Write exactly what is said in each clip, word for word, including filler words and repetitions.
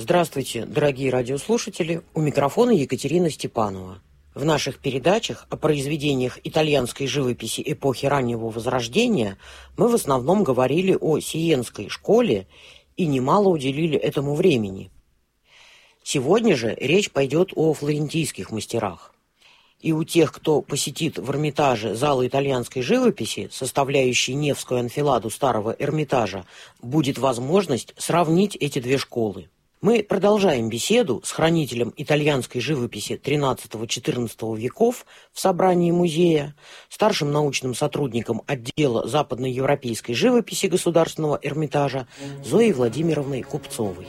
Здравствуйте, дорогие радиослушатели, у микрофона Екатерина Степанова. В наших передачах о произведениях итальянской живописи эпохи раннего Возрождения мы в основном говорили о Сиенской школе и немало уделили этому времени. Сегодня же речь пойдет о флорентийских мастерах. И у тех, кто посетит в Эрмитаже залы итальянской живописи, составляющие Невскую анфиладу старого Эрмитажа, будет возможность сравнить эти две школы. Мы продолжаем беседу с хранителем итальянской живописи тринадцатого-четырнадцатого веков в собрании музея, старшим научным сотрудником отдела западноевропейской живописи Государственного Эрмитажа Зоей Владимировной Купцовой.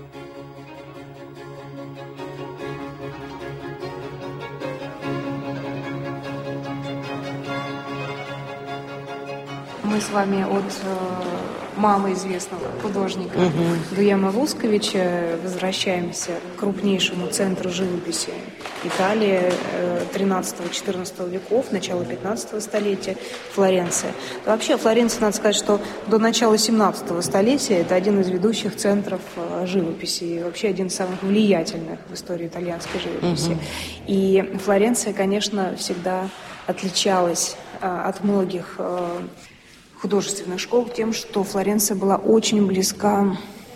Мы с вами от э, мало известного художника угу. Дуема Вусковича возвращаемся к крупнейшему центру живописи Италии э, тринадцатого-четырнадцатого веков, начала пятнадцатого столетия, Флоренция. Вообще, Флоренция, надо сказать, что до начала семнадцатого столетия это один из ведущих центров э, живописи и вообще один из самых влиятельных в истории итальянской живописи. Угу. И Флоренция, конечно, всегда отличалась э, от многих э, художественных школ тем, что Флоренция была очень близка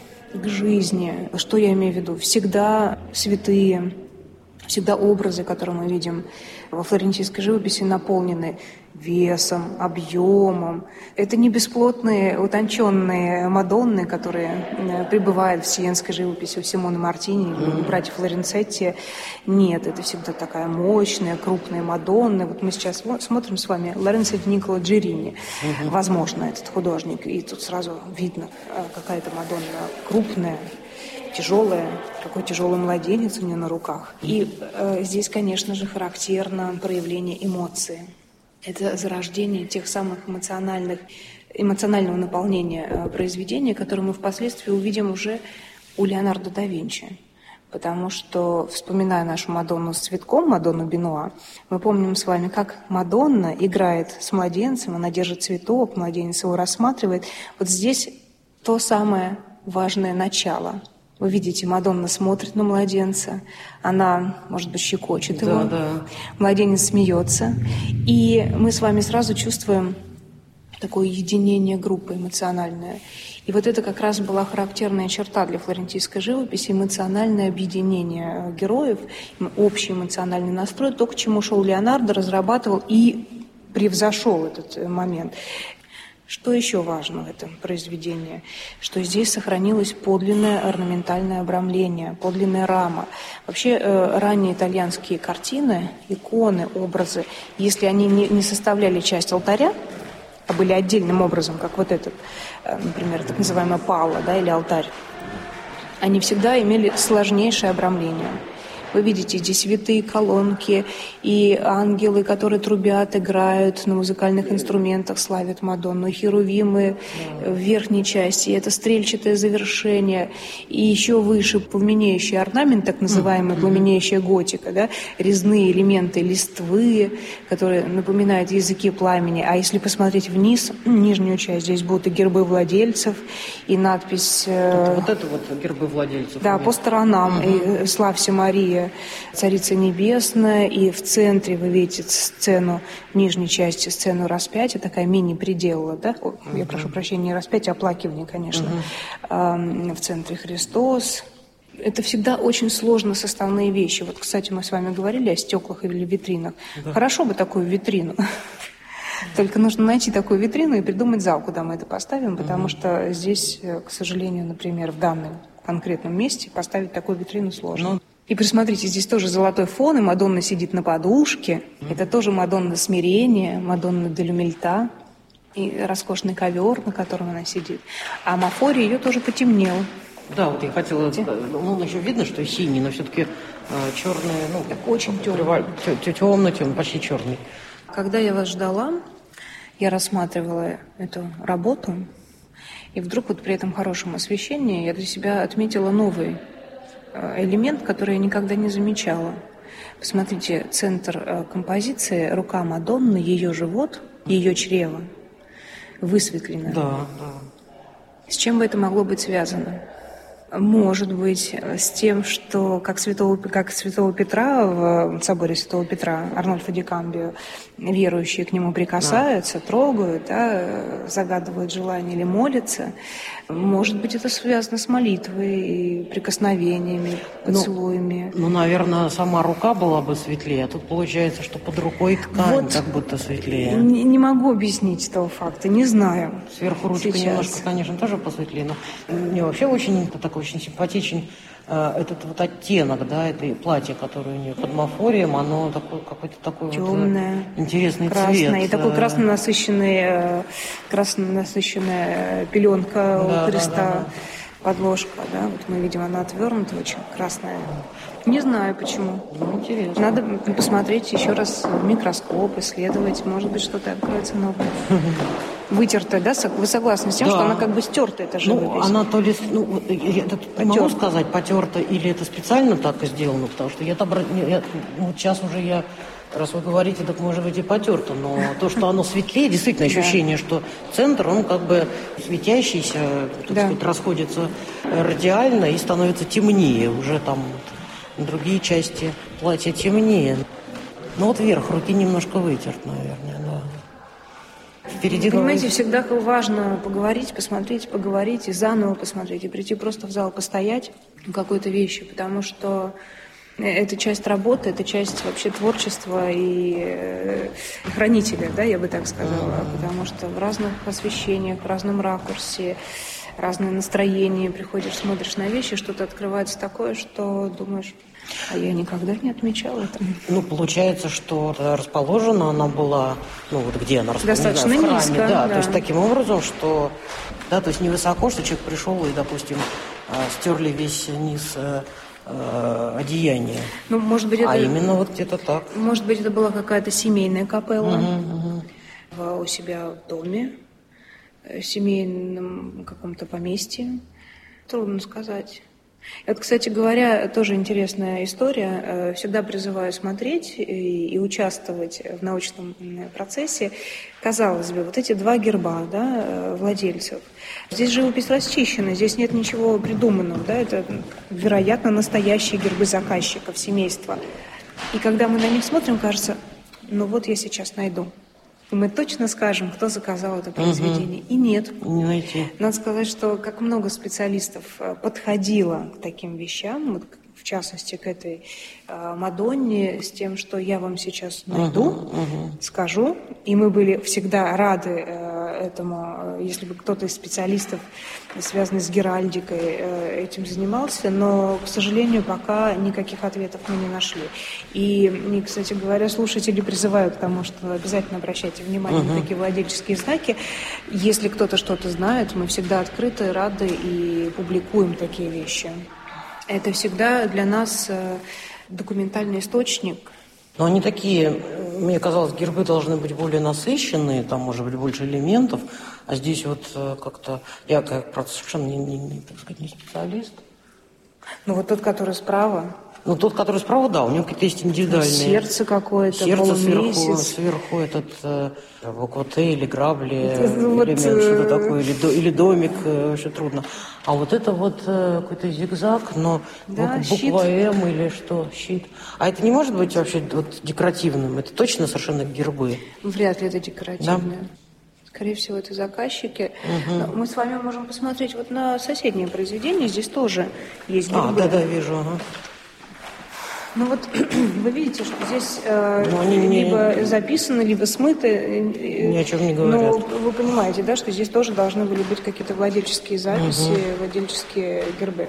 к жизни. Что я имею в виду? Всегда святые, всегда образы, которые мы видим во флорентийской живописи, наполнены весом, объемом. Это не бесплотные, утонченные Мадонны, которые пребывают в сиенской живописи у Симона Мартини или у братьев Лоренцетти. Нет, это всегда такая мощная, крупная Мадонна. Вот мы сейчас смотрим с вами Лоренцо Николо Джерини. Угу. Возможно, этот художник. И тут сразу видно, какая-то Мадонна крупная, тяжелая, какой тяжелый младенец у нее на руках. И э, здесь, конечно же, характерно проявление эмоций. Это зарождение тех самых эмоциональных, эмоционального наполнения э, произведения, которое мы впоследствии увидим уже у Леонардо да Винчи. Потому что, вспоминая нашу Мадонну с цветком, Мадонну Бенуа, мы помним с вами, как Мадонна играет с младенцем, она держит цветок, младенец его рассматривает. Вот здесь то самое важное начало. Вы видите, Мадонна смотрит на младенца, она, может быть, щекочет его, да, да. Младенец смеется, и мы с вами сразу чувствуем такое единение группы эмоциональное. И вот это как раз была характерная черта для флорентийской живописи, эмоциональное объединение героев, общий эмоциональный настрой, то, к чему шел Леонардо, разрабатывал и превзошел этот момент. Что еще важно в этом произведении? Что здесь сохранилось подлинное орнаментальное обрамление, подлинная рама. Вообще э, ранние итальянские картины, иконы, образы, если они не, не составляли часть алтаря, а были отдельным образом, как вот этот, э, например, так называемая палла, да, или алтарь, они всегда имели сложнейшее обрамление. Вы видите здесь витые колонки и ангелы, которые трубят, играют на музыкальных инструментах, славят Мадонну, херувимы в верхней части, это стрельчатое завершение, и еще выше пламенеющий орнамент, так называемая пламенеющая готика, да, резные элементы листвы, которые напоминают языки пламени. А если посмотреть вниз, нижнюю часть, здесь будут и гербы владельцев, и надпись... Э, вот это вот гербы владельцев. Да, по сторонам, uh-huh. и «Славься, Мария», Царица Небесная, и в центре вы видите сцену, в нижней части сцену распятия, такая мини-пределла, да? О, uh-huh. Я прошу прощения, не распятие, а оплакивание, конечно. Uh-huh. В центре Христос. Это всегда очень сложно составные вещи. Вот, кстати, мы с вами говорили о стеклах или витринах. Uh-huh. Хорошо бы такую витрину. Только нужно найти такую витрину и придумать зал, куда мы это поставим, потому uh-huh. что здесь, к сожалению, например, в данном конкретном месте поставить такую витрину сложно. Uh-huh. И присмотрите, здесь тоже золотой фон, и Мадонна сидит на подушке. Mm-hmm. Это тоже Мадонна смирения, Мадонна дель умильта, и роскошный ковер, на котором она сидит. А Амафорий ее тоже потемнел. Да, вот я хотела... Ну, он еще видно, что синий, но все-таки э, черный, ну... Так, очень темный. Темный, темный, почти черный. Когда я вас ждала, я рассматривала эту работу, и вдруг вот при этом хорошем освещении я для себя отметила новый элемент, который я никогда не замечала. Посмотрите, центр композиции, рука Мадонны, ее живот, ее чрево высветлено. Да, да. С чем бы это могло быть связано? Может быть, с тем, что как святого, как святого Петра в соборе святого Петра, Арнольфо ди Камбио, верующие к нему прикасаются, да. трогают, да, загадывают желание или молятся. Может быть, это связано с молитвой, прикосновениями, поцелуями. Ну, ну, наверное, сама рука была бы светлее, а тут получается, что под рукой ткань вот как будто светлее. Не, не могу объяснить этого факта, не знаю. Сверху ручка сейчас. Немножко, конечно, тоже посветлее, но мне вообще очень, такой очень симпатичен э, этот вот оттенок, да, это платье, которое у нее под мафорием, оно такой, какой-то такой темное, вот интересный красное, цвет. И такой красно насыщенный, красно насыщенная пеленка у да, Христа, да, да, да. подложка, да, вот мы видим, она отвернута, очень красная. Не знаю почему. Ну, интересно. Надо посмотреть еще раз в микроскоп, исследовать, может быть, что-то откроется новое. Вытертая, да? Вы согласны с тем, да. что она как бы стертая, эта живопись? Ну, она то ли, ну, я не могу сказать, потерта, или это специально так и сделано, потому что я, я вот сейчас уже я, раз вы говорите, так может быть и потерто, но то, что оно светлее, действительно ощущение, да. что центр, он как бы светящийся, так да. сказать, расходится радиально и становится темнее, уже там другие части платья темнее. Ну вот верх руки немножко вытерт, наверное, да. Впереди Понимаете, всегда важно поговорить, посмотреть, поговорить и заново посмотреть, и прийти просто в зал постоять какой-то вещи, потому что это часть работы, это часть вообще творчества и хранителя, да, я бы так сказала, mm-hmm. потому что в разных освещениях, в разном ракурсе, разное настроение, приходишь, смотришь на вещи, что-то открывается такое, что думаешь, а я никогда не отмечала это. Ну, получается, что расположена она была, ну, вот где она расположена? Достаточно в храме, низко, да, да. то есть таким образом, что, да, то есть невысоко, что человек пришел и, допустим, стерли весь низ одеяния. Ну, может быть, это... А именно вот где-то так. Может быть, это была какая-то семейная капелла угу, угу. у себя в доме, в семейном каком-то поместье. Трудно сказать. Это, кстати говоря, тоже интересная история. Всегда призываю смотреть и, и участвовать в научном процессе. Казалось бы, вот эти два герба, да, владельцев. Здесь живопись расчищена, здесь нет ничего придуманного. Да, это, вероятно, настоящие гербы заказчиков, семейства. И когда мы на них смотрим, кажется, ну вот я сейчас найду. И мы точно скажем, кто заказал это произведение. Угу. И нет. Не найти. Надо сказать, что как много специалистов подходило к таким вещам, вот, в частности, к этой э, Мадонне, с тем, что я вам сейчас найду, угу, угу. скажу. И мы были всегда рады э, этому, если бы кто-то из специалистов, связанный с геральдикой, э, этим занимался. Но, к сожалению, пока никаких ответов мы не нашли. И, и кстати говоря, слушатели призывают к тому, что обязательно обращайте внимание угу. на такие владельческие знаки. Если кто-то что-то знает, мы всегда открыты, рады и публикуем такие вещи. Это всегда для нас документальный источник. Но они такие, мне казалось, гербы должны быть более насыщенные, там может быть больше элементов, а здесь вот как-то, я как правда совершенно не, не, не, так сказать, не специалист. Ну вот тот, который справа. Ну, тот, который справа, да, у него какие-то есть индивидуальные. Сердце какое-то, Сердце полумесяц. сверху, сверху этот э, буква Т или грабли, это элемент, вот, что-то такое, или, до, или домик, э, вообще трудно. А вот это вот э, какой-то зигзаг, но да, буква М или что, щит. А это не может быть вообще вот декоративным? Это точно совершенно гербы? Вряд ли это декоративное. Да? Скорее всего, это заказчики. Угу. Мы с вами можем посмотреть вот на соседние произведения. Здесь тоже есть гербы. А, да-да, вижу, ага. Ну вот вы видите, что здесь э, они либо не... записано, либо смыто. Ни о чем не говорят. Но вы понимаете, да, что здесь тоже должны были быть какие-то владельческие записи, угу. владельческие гербы.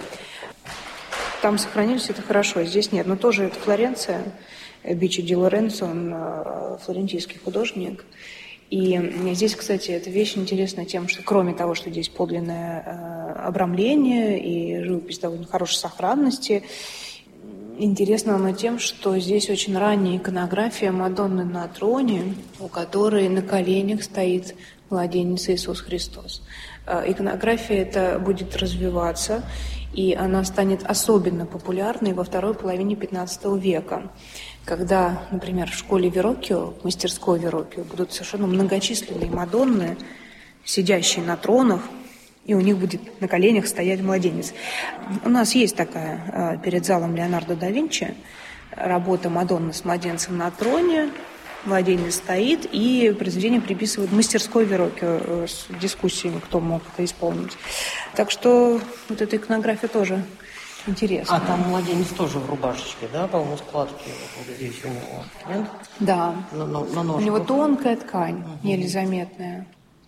Там сохранились, это хорошо, здесь нет. Но тоже это Флоренция, Биччо ди Лоренцо, он э, флорентийский художник. И здесь, кстати, эта вещь интересна тем, что кроме того, что здесь подлинное э, обрамление и живопись довольно хорошей сохранности, интересно оно тем, что здесь очень ранняя иконография Мадонны на троне, у которой на коленях стоит младенец Иисус Христос. Иконография эта будет развиваться, и она станет особенно популярной во второй половине пятнадцатого века, когда, например, в школе Вероккио, в мастерской Вероккио, будут совершенно многочисленные Мадонны, сидящие на тронах, и у них будет на коленях стоять младенец. У нас есть такая перед залом Леонардо да Винчи работа «Мадонна с младенцем на троне». Младенец стоит, и произведение приписывают мастерской Вероккио с дискуссиями, кто мог это исполнить. Так что вот эта иконография тоже интересна. А там младенец тоже в рубашечке, да? По-моему, складки вот здесь у него, нет? Да. На, на, на у него тонкая ткань, угу. еле заметная.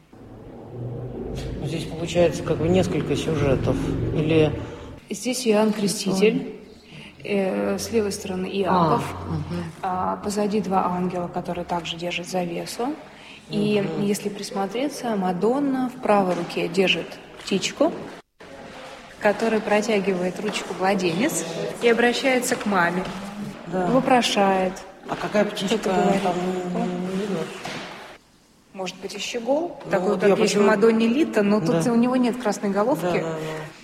Здесь получается как бы несколько сюжетов. Или... Здесь Иоанн Креститель. С левой стороны Иаков, а, угу. а позади два ангела, которые также держат завесу. И угу. если присмотреться, Мадонна в правой руке держит птичку, которая протягивает ручку младенец и обращается к маме, да. вопрошает. А какая птичка там не видно? Может быть, и щегол, ну, такой, вот как есть почему... в Мадонне Лита, но да. тут у него нет красной головки. Да, да, да.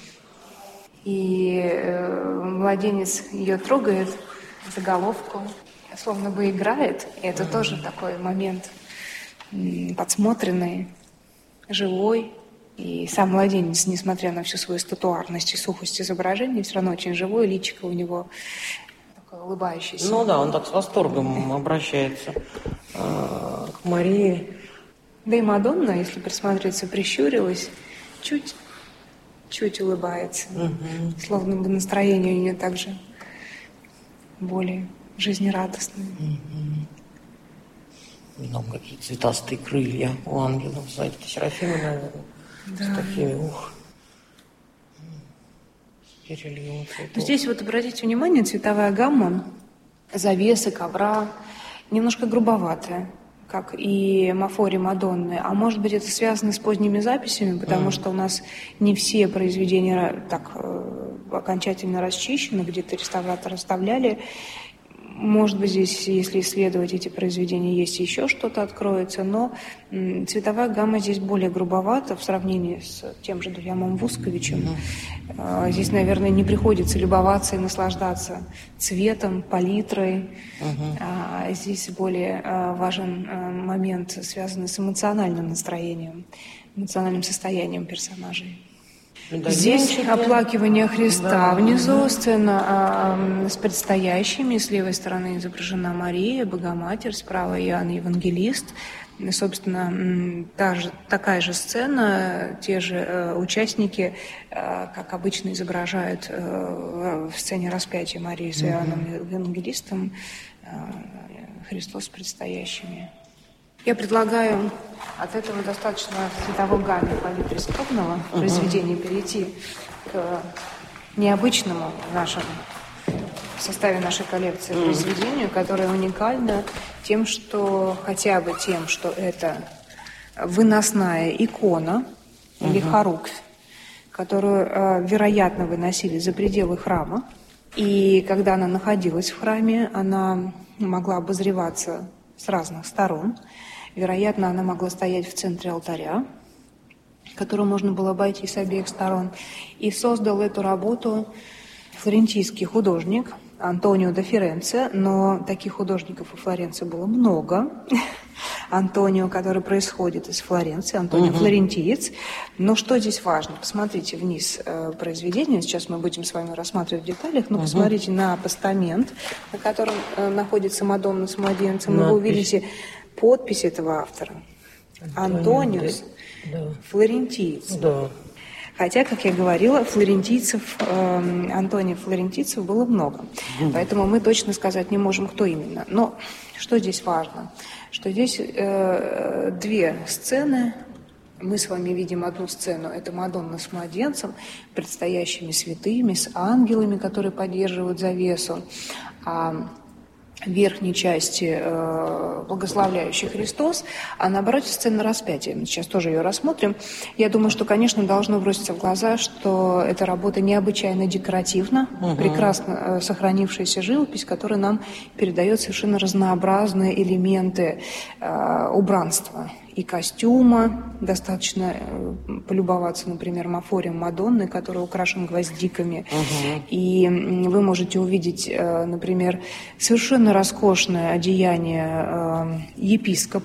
И э, младенец ее трогает за головку, словно бы играет. И это mm-hmm. тоже такой момент м, подсмотренный, живой. И сам младенец, несмотря на всю свою статуарность и сухость изображения, все равно очень живой, личико у него такое улыбающееся. Ну да, он так с восторгом обращается э, к Марии. Да и Мадонна, если присмотреться, прищурилась, чуть... чуть улыбается, угу. словно бы настроение у нее также более жизнерадостное. Угу. Там какие цветастые крылья у ангелов сзади. Это Серафимы, наверное, да. с такими, ух, переливом цветов. Здесь вот обратите внимание, цветовая гамма, завесы, ковра, немножко грубоватая, как и Мафори Мадонны. А может быть, это связано с поздними записями, потому mm. что у нас не все произведения так э, окончательно расчищены, где-то реставраторы оставляли. Может быть, здесь, если исследовать эти произведения, есть еще что-то откроется, но м, цветовая гамма здесь более грубовата в сравнении с тем же Дуямом Вусковичем. Mm-hmm. А, здесь, наверное, не приходится любоваться и наслаждаться цветом, палитрой. Mm-hmm. А, здесь более а, важен а, момент, связанный с эмоциональным настроением, эмоциональным состоянием персонажей. Здесь оплакивание Христа да. внизу, сцена а, с предстоящими. С левой стороны изображена Мария, Богоматерь, справа Иоанн Евангелист. И, собственно, та же, такая же сцена, те же э, участники, э, как обычно изображают э, в сцене распятия Марии с Иоанном mm-hmm. Евангелистом, э, Христос с предстоящими. Я предлагаю от этого достаточно в цветовой гамме палитры скромного uh-huh. произведения перейти к необычному в нашем в составе нашей коллекции uh-huh. произведению, которое уникально тем, что хотя бы тем, что это выносная икона uh-huh. или хоруквь, которую, э, вероятно, выносили за пределы храма. И когда она находилась в храме, она могла обозреваться с разных сторон. Вероятно, она могла стоять в центре алтаря, которую можно было обойти с обеих сторон. И создал эту работу флорентийский художник Антонио да Ференце, но таких художников у Флоренции было много. Антонио, который происходит из Флоренции, Антонио угу. флорентиец. Но что здесь важно? Посмотрите вниз э, произведения, сейчас мы будем с вами рассматривать в деталях, но угу. посмотрите на постамент, на котором э, находится Мадонна с младенцем, и вы увидите подпись этого автора. Антониус да. флорентиец. Да. Хотя, как я говорила, флорентийцев, э, Антония флорентийцев было много. Mm. Поэтому мы точно сказать не можем, кто именно. Но что здесь важно? Что здесь э, две сцены. Мы с вами видим одну сцену. Это Мадонна с младенцем, предстоящими святыми, с ангелами, которые поддерживают завесу. А в верхней части э, благословляющий Христос, а наоборот сцена распятия. Мы сейчас тоже ее рассмотрим. Я думаю, что, конечно, должно броситься в глаза, что эта работа необычайно декоративна, угу. прекрасно э, сохранившаяся живопись, которая нам передает совершенно разнообразные элементы э, убранства и костюма. Достаточно э, полюбоваться, например, Мафорием Мадонны, который украшен гвоздиками. Угу. И вы можете увидеть, э, например, совершенно роскошное одеяние э, епископа,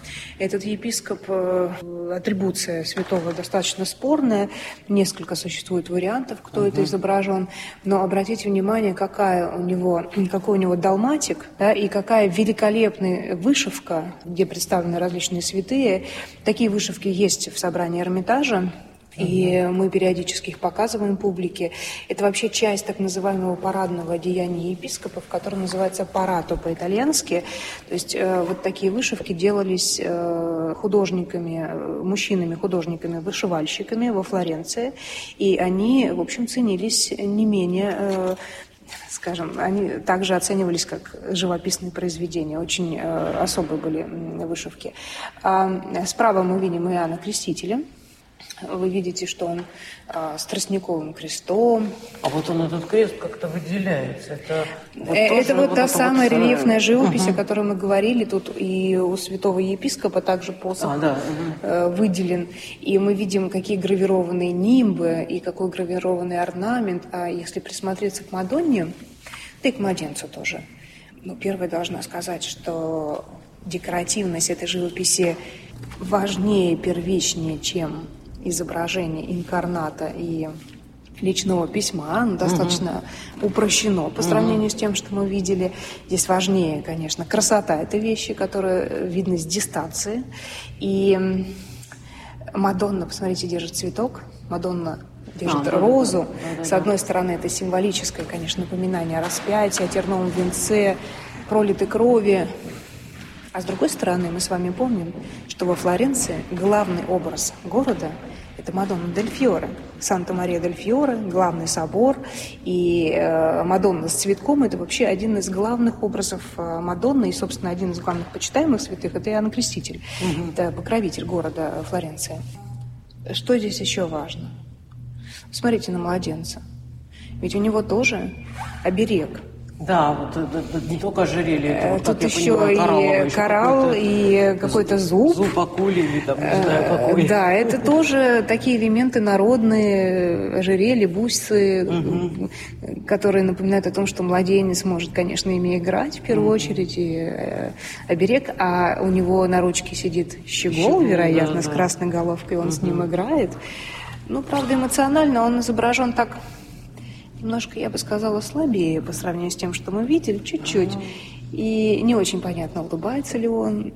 Этот епископ, атрибуция святого достаточно спорная, несколько существует вариантов, кто uh-huh. это изображен, но обратите внимание, какая у него, какой у него далматик, да, и какая великолепная вышивка, где представлены различные святые. Такие вышивки есть в собрании Эрмитажа. И мы периодически их показываем публике. Это вообще часть так называемого парадного одеяния епископов, которое называется парато по-итальянски. То есть э, вот такие вышивки делались э, художниками, мужчинами-художниками-вышивальщиками во Флоренции. И они, в общем, ценились не менее... Э, скажем, они также оценивались как живописные произведения. Очень э, особые были вышивки. А справа мы видим Иоанна Крестителя. Вы видите, что он а, с тростниковым крестом. А вот он, этот крест, как-то выделяется. Это вот, это вот вот та это самая вот рельефная живопись, угу. о которой мы говорили. Тут и у святого епископа также посох а, да. угу. выделен. И мы видим, какие гравированные нимбы и какой гравированный орнамент. А если присмотреться к Мадонне, да и к младенцу тоже. Ну, первое должна сказать, что декоративность этой живописи важнее, первичнее, чем изображение инкарната и личного письма. Оно достаточно uh-huh. упрощено по сравнению uh-huh. с тем, что мы видели. Здесь важнее, конечно, красота этой вещи, которая видна с дистанции. И Мадонна, посмотрите, держит цветок. Мадонна держит а, розу. Да, да, да, с одной да. стороны, это символическое, конечно, напоминание о распятии, о терновом венце, пролитой крови. А с другой стороны, мы с вами помним, что во Флоренции главный образ города – это Мадонна дель Фьоре, Санта-Мария дель Фьоре, главный собор. И э, Мадонна с цветком – это вообще один из главных образов э, Мадонны. И, собственно, один из главных почитаемых святых – это Иоанн Креститель. Угу. Это покровитель города Флоренции. Что здесь еще важно? Смотрите на младенца. Ведь у него тоже оберег. Да, вот это, это не только ожерелье, это, вот, тут как еще я понимаю, и коралл, какой-то, и какой-то зуб. Зуб акули, или там, не знаю, какой. Да, это тоже такие элементы народные, ожерелья, бусы, угу. которые напоминают о том, что младенец может, конечно, ими играть в первую угу. очередь, и оберег, а у него на ручке сидит щегол, щегол вероятно, да, с да. красной головкой, он угу. с ним играет. Ну, правда, эмоционально он изображен так... Немножко, я бы сказала, слабее по сравнению с тем, что мы видели, чуть-чуть. И не очень понятно, улыбается ли он.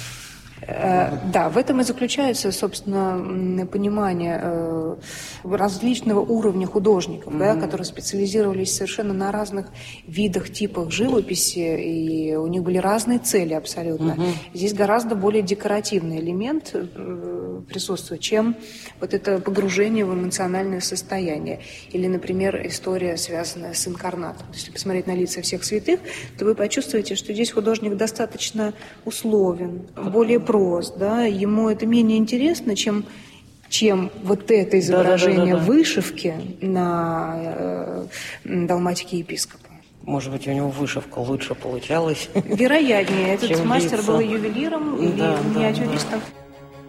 Да, в этом и заключается, собственно, понимание различного уровня художников, mm-hmm. да, которые специализировались совершенно на разных видах, типах живописи, и у них были разные цели абсолютно. Mm-hmm. Здесь гораздо более декоративный элемент присутствует, чем вот это погружение в эмоциональное состояние. Или, например, история, связанная с инкарнатом. Если посмотреть на лица всех святых, то вы почувствуете, что здесь художник достаточно условен, более прост, да, ему это менее интересно, чем, чем вот это изображение да, да, да, да, да. вышивки на э, далматике епископа. Может быть, у него вышивка лучше получалась? Вероятнее. Этот мастер лица. Был ювелиром или да, миниатюристом. Да, да.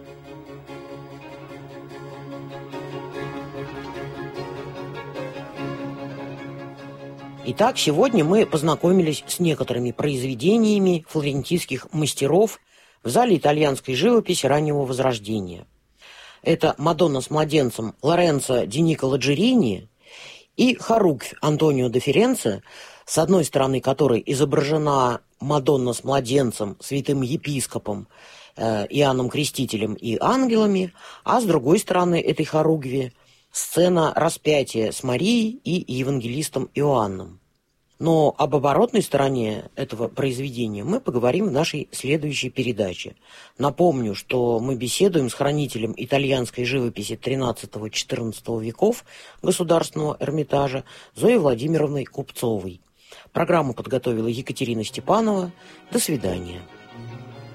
Итак, сегодня мы познакомились с некоторыми произведениями флорентийских мастеров в зале итальянской живописи раннего Возрождения. Это «Мадонна с младенцем» Лоренцо ди Николо Джерини и «Хоруквь» Антонио де Ференце, с одной стороны которой изображена Мадонна с младенцем, святым епископом, э, Иоанном Крестителем и ангелами, а с другой стороны этой хоругви сцена распятия с Марией и евангелистом Иоанном. Но об оборотной стороне этого произведения мы поговорим в нашей следующей передаче. Напомню, что мы беседуем с хранителем итальянской живописи тринадцатого-четырнадцатого веков Государственного Эрмитажа Зоей Владимировной Купцовой. Программу подготовила Екатерина Степанова. До свидания.